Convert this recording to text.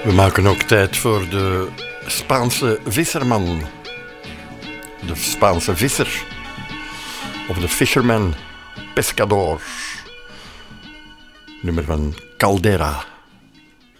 We maken ook tijd voor de Spaanse visserman. De Spaanse visser. Of de fisherman pescador. Nummer van Caldera.